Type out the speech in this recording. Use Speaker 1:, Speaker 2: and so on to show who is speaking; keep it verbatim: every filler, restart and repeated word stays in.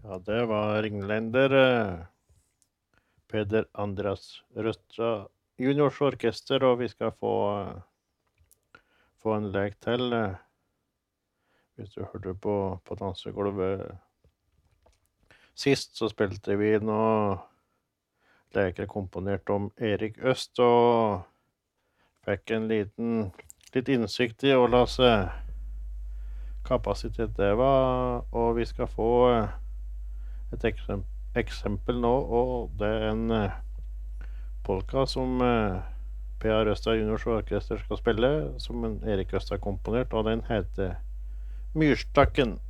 Speaker 1: Ja, det var Ringländer, eh, Peder Andreas Røstra Juniors orkester, og vi skal få, eh, få en lek til. eh, Hvis du hørte på, på dansegulvet sist, så spilte vi noe leker komponert om Erik Øst, og fikk en liten, litt innsikt i hva slags kapasitet det var, og vi skal få eh, et eksempel, eksempel nå, og det er en eh, polka som eh, P A Røstad Juniors Orkester skal spille, som en Erik Øst har komponert, og den heter Myrstakken.